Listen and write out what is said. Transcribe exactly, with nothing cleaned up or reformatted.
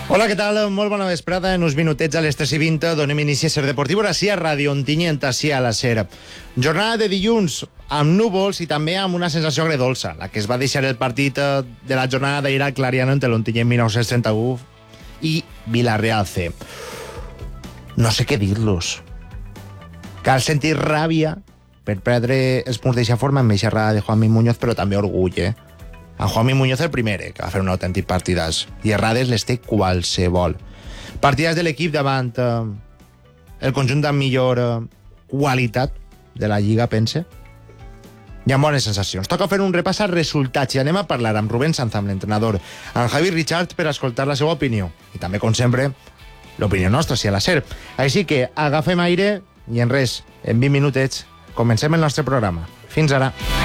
Hola, què tal? Molt bona vesprada. En uns minutets a les tres i vint donem inici a Ser Deportiu, així a Ràdio Ontinyent, així a la Ser. Jornada de dilluns amb núvols i també amb una sensació agredolça, la que es va deixar el partit de la jornada d'ahir al Clariano entre l'Ontinyent mil nou-cents trenta-u i Villarreal C. No sé què dir-los. Cal sentir ràbia per perdre els punts d'eixa forma amb eixa errada de Juanmi Muñoz, però també orgull, eh? En Juanmi Muñoz el primer, eh, que va fer un autèntic partidàs. I errades les té qualsevol. Partidàs de l'equip davant eh, el conjunt amb millor eh, qualitat de la Lliga, pense. Hi ha bones sensacions. Toca fer un repàs als resultats i anem a parlar amb Rubén Sanz, amb l'entrenador, amb Javi Richard, per escoltar la seva opinió. I també, com sempre, l'opinió nostra, si a la Ser. Així que agafem aire i en res, en vint minutets, comencem el nostre programa. Fins ara.